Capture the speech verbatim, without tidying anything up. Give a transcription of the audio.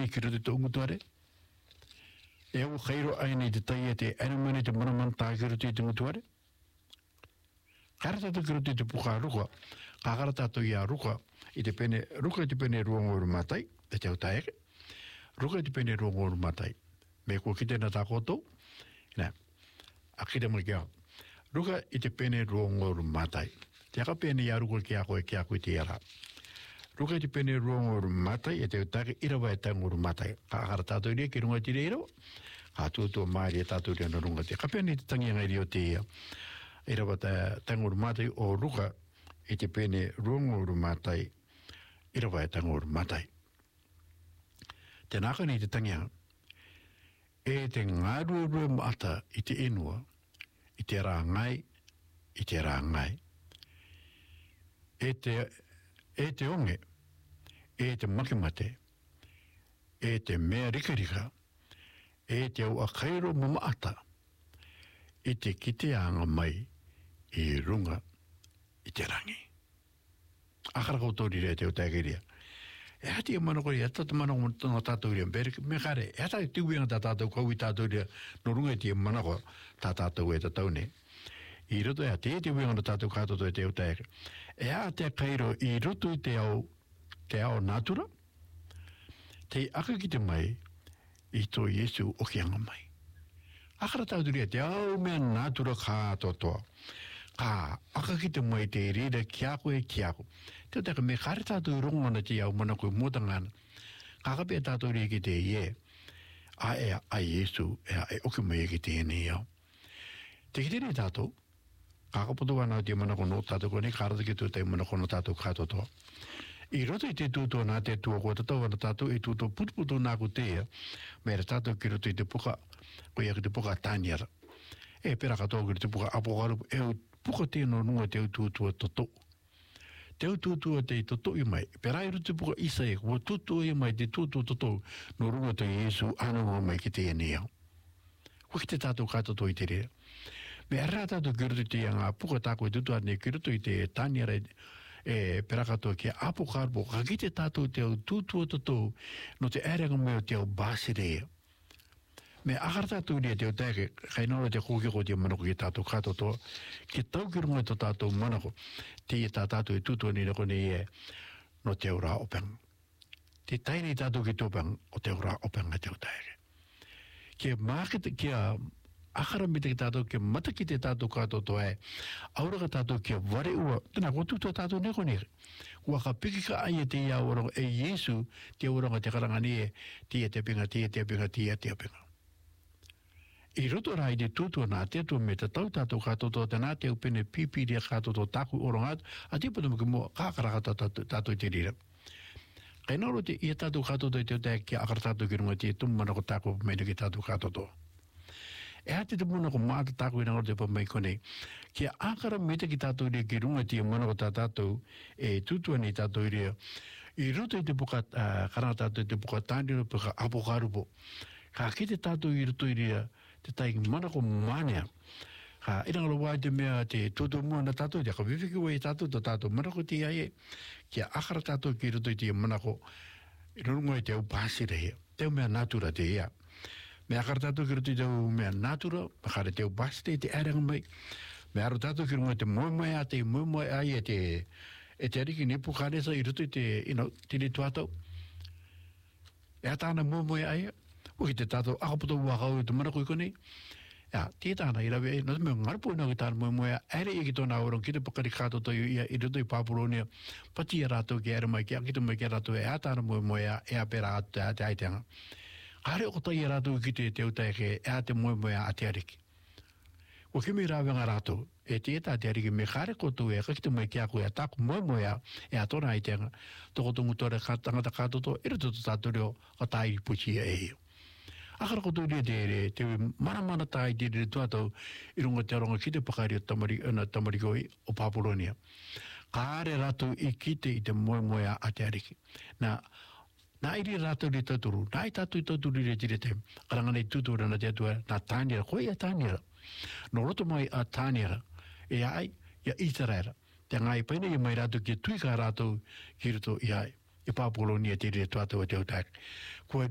ni kiro te tungu tuare. E o khairo aini te tai e te anumane te manaman tā kiro te tungu tuare. Kara tato kiro te te puka ruka, kakara tato ia ruka, i te pene, ruka i te pene ruangoru matai, te te au taeke. Ruka i te pene ruangoru matai. Me kua kite na tā kotou, nā, akita mo kia. Ruka i te pene ruangoru matai. Te aka pene ia ruka kia koe kia koe te ara. Ruka i te pene ruangoru matai, e te au taeke irawa e tangoru matai. Kakara tato iria ki runga tire irawa. Ka tuatua maari e tato iria na runga te. Ka pene i te tangi anga irio te ia. Irawa te tangoru matai o ruka i te pene ruangoru matai. Irawa e tangoru matai. Te naka ni te tangi anga. E te ngārua maata i te inua, i te rā ngai, i te rā ngai. E te, e te onge, e te makimate, e te mea rikarika, e te au akairo mamaata, i te kite anga mai, i runga, i te rangi. Akara koutori rea te o tākeria. E hati e manokori, e tata manoko no tātou rea, me kare, e hata i tiuinga tā tātou kau i tātou rea, no runga i te manoko tā tātou e tātou ne. I roto e a te e tiuinga no tātou kātoto e te o tāke. E a te kairo i roto i te au, te au natura, te aka ki te mai, i tō Yesu o ki anga mai. Akara tātou rea, te au mea natura kātotoa. Ka, aka ki te mai te rira kiako e kiako. Te o taka me kare tātou rongona te au mana koe mōtangana. Ka kapea tātou rea ki te ie. A e a Yesu, e a e oki mai e ki te ene iau. Te ki te re tātou, ka kapoto wana o te mana kono tātou kone, ka rata ki tu te mana kono tātou kātotoa. I roto i te tūtua nā te tua koe tatau wana tātou, i tūtua putuputu nā ko te ia, mea tātou ki roto i te puka, koe ia ki te puka tāniara. E pera katoa ki te puka apokarupu, e o puka tēnō nunga te tūtua toto. Te tūtua te toto i mai. Pera i rutu puka isa e, kua tūtua i mai te tūtua toto, no runga te Yesu anua mai ki te ene iau. Kua ki te tātou kātoto i te rea. Me ara tātou ki rutu te anga puka tāko i tutua ne ki rutu i te tāniara e pera katoa ki apokarupu, ka ki te tātou te au tūtua toto, no te ēranga meo te au bāsirea. Me akara tātou rea te o tāke, kai nora te kōkiko te manako ki tātou kātotoa, ki tau ki runga to tātou manako, te i tā tātou i tūtua ni rako ni e, no te ura openg. Te taini tātou ki tōpeng, o te ura openg a te o tāke. Kia mākita, kia akara mi te tātou, kia mata ki te tātou kātotoa e, auraka tātou kia ware ua, tēnā kua tūtua tātou neko ni. Kua ka piki ka ai e te ia oranga, e Yesu, te oranga te karangani e, tia te pinga, tia te pinga, tia te pinga. I roto rai de tutua nā te atua me te tau tātou kātoto te nā te upene pipi rea kātoto tāku orangāt, a te pata muki mua kākaraka tātou te rira. Kai naro te ia tātou kātoto i te o te kia akara tātou ki runga te tumana ko tāku meina ki tātou kātoto. E hati te muna ko māta tāku i nangaro te pa mai kone, kia akara meita ki tātou rea ki runga te mana ko tā tātou e tutua ni tātou rea. I roto i te puka, uh, karanga tātou i te puka tāndiro puka apokarupo. Ka ki te tātou i roto i rea, te tai mana ko manea. Ha, ina ngalo wai te mea te toto mua na tātou, te ka whiwhiki wai tātou to tātou mana ko te aie, kia akara tātou ki roto i te mana ko, i runga i te au pāsira hea, te au mea natura te ea. Mea akara tātou ki roto i te au mea natura, makare te au pāsira te ēranga mai, mea aro tātou ki runga i te moemoe a te moemoe ai e te, e te ariki ne pukaresa i roto i te, ino, tine tuatau. E a tāna moemoe ai e, o ki te tātou akapoto wakau i te mana koe kone. Ja, te tāna i rawe e, no te mea ngarapo ina ki tāna moe moea, ere i ki tōna aurong, ki te pakari kātoto i i roto i Pāpuronia, pati e rātou ki ere mai, ki a ki te mai ki rātou e a tāna moe moea, e a pera atu te a te aiteanga. Kare o tai e rātou ki te te utaike, e a te moe moea a te ariki. O ki mi rawe ngā rātou, e te eta te ariki me kare koto e, ka ki te mai ki a koe a tāku moe moea, e a tōna aiteanga, toko tungu tōre tangata kātoto, e roto tātou reo, ka tāi puchi e heo. Akara koto rea te ere, te mana mana tai te ere tuatau i runga te aronga ki te pakari o tamari, ana tamarikoi o Pāpuronia. Ka are rātou i kite i te moe moe a te ariki. Nā, nā iri rātou re tauturu, nā i tātou i tauturu re tire te, karanga nei tutura na te atua, nā tāniara, koe ia tāniara. No roto mai a tāniara, e ai, ia Israela. Te ngai paina i mai rātou ki tui ka rātou ki roto i ai. I Pāpuronia te ere tuatau a te autak. Kua